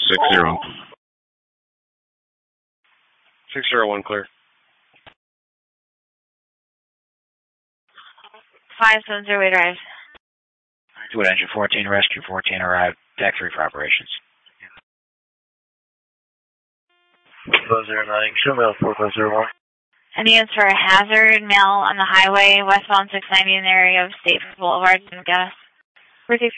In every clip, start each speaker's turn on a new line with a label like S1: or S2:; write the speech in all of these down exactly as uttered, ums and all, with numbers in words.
S1: Six zero.
S2: Six zero one clear.
S3: Five seven zero eight arrived.
S4: Two engine fourteen, rescue fourteen arrived. Deck three for operations.
S2: four five zero nine, show mail four five zero one.
S3: Any needs for a hazard mail on the highway westbound six ninety in the area of State Boulevard and gas. Receive.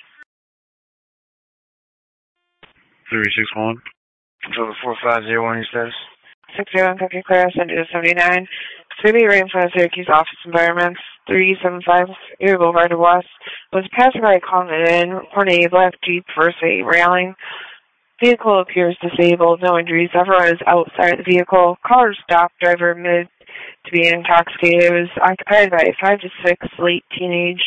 S2: three six one. Control four five zero one, your status.
S5: six zero one, copy clear, send to seventy-nine. City rain from the Syracuse office environments, three seven five, Erie Boulevard West. Was passerby calling it in, reporting a black Jeep versus a railing. Vehicle appears disabled, no injuries. Everyone is outside the vehicle. Caller stopped, driver admitted to be intoxicated. It was occupied by a five to six late teenage.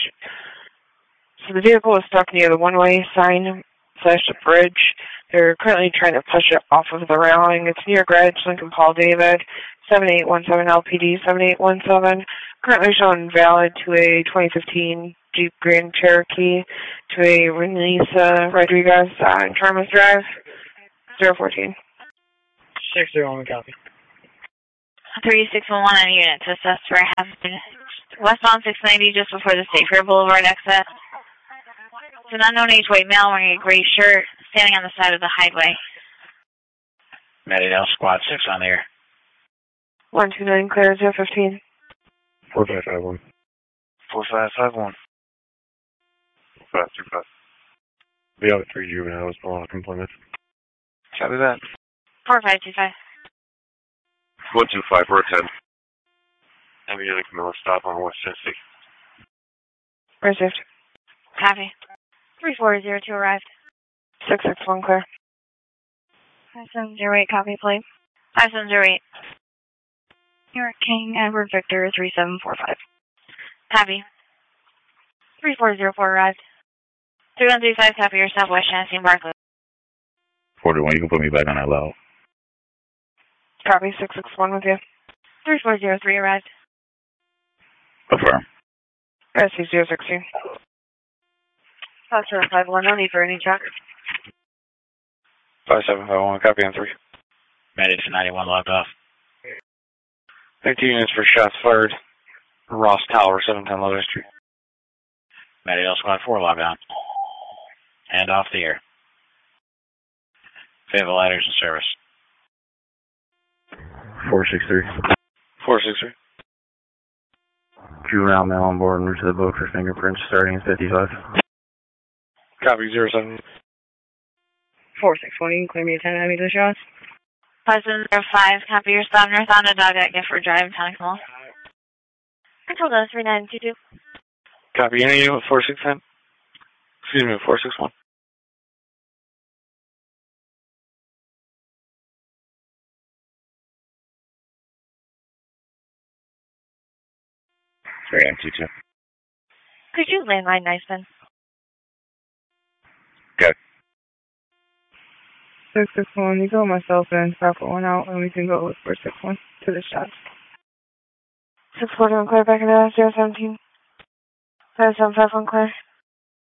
S5: So the vehicle was stuck near the one-way sign slash the bridge. They're currently trying to push it off of the railing. It's near Greenwich, Lincoln Paul David, seven eight one seven L P D, seven eight one seven. Currently shown valid to a twenty fifteen Jeep Grand Cherokee, to a Renisa Rodriguez on Charmas Drive, zero fourteen.
S2: six zero one, copy.
S3: three six one one on unit to assess for a hazard. Westbound six ninety just before the State Fair Boulevard exit. It's an unknown age white male wearing a gray shirt standing on the side of the highway.
S4: Medidale squad six on the air.
S5: one two nine clear, zero fifteen.
S2: four five five one. four five five one. five two five. We have three juveniles on employment. Copy that.
S3: four five two five.
S2: one two five, four ten. Heavy unit Camilla, stop on West Tennessee.
S5: Received.
S3: Copy. three four zero two arrived.
S5: six six one clear.
S3: five seven zero eight, copy, please. five seven zero eight. New York King, Edward Victor, three seven four five. Copy. three four zero four arrived. three one three five, copy yourself, West Tennessee, Barclay.
S1: forty-one, you can put me back on that low.
S5: Copy, six six one with you.
S3: three four zero three arrived.
S1: Affirm.
S5: S C zero sixteen.
S3: five seven five one, no need for any check.
S2: five seven five one, copy on three.
S4: Medidale ninety-one logged off.
S2: fifteen units for shots fired. Ross Tower, seven ten Lotus Street.
S4: Medidale squad four logged on. And off the air. Fayetteville Lighters in service.
S2: four six three. four six three. Juvenile male on board and route to the boat for fingerprints starting at fifty-five. Copy, zero seven.
S5: four six one, you can clear me ten enemy to the shots.
S3: five seven zero five, copy your stop north on a dog at Gifford Drive, Tonic Mall. Control those, three nine two two.
S2: Copy, any unit with four six ten? Excuse me, four six one.
S1: three nine two two.
S3: Could you landline Niceman?
S1: Good.
S5: six six one, you go myself and stop one out, and we can go with four six one to the shots. six four one clear, back in the zero seventeen. five seven five one clear.